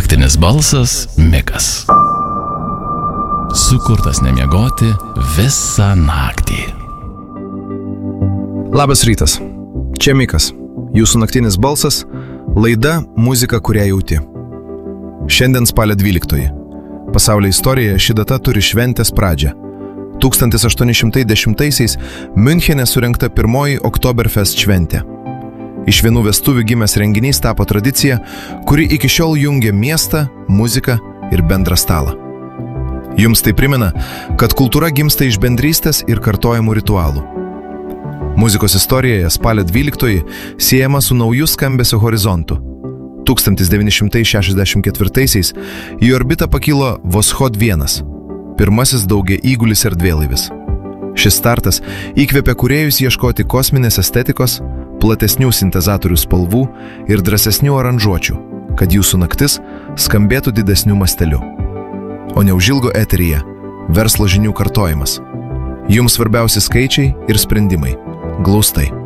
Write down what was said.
naktinis balsas Mikas. Sukurtas nemiegoti visą naktį. Labas rytas. Čia Mikas. Jūsų naktinis balsas. Laida Muzika, kurią jauti. Šiandien spalio 12. Pasaulio istorijoje ši data turi šventės pradžią. 1810-aisiais Miunchene surengta pirmoji Oktoberfest šventė. Iš vienų vestuvių gimęs renginys tapo tradicija, kuri iki šiol jungia miestą, muziką ir bendrą stalą. Jums tai primena, kad kultūra gimsta iš bendrystės ir kartojamų ritualų. Muzikos istorijoje spalio 12 siejama su nauju skambesio horizontu. 1964-aisiais į orbitą pakilo Voskhod 1, pirmasis daugiaįgulis erdvėlaivis. Šis startas įkvėpė kūrėjus ieškoti kosminės estetikos, platesnių sintezatorių spalvų ir drąsesnių aranžuočių, kad jūsų naktis skambėtų didesniu masteliu. O neužilgo eteryje verslo žinių kartojimas. Jums svarbiausi skaičiai ir sprendimai. Glaustai.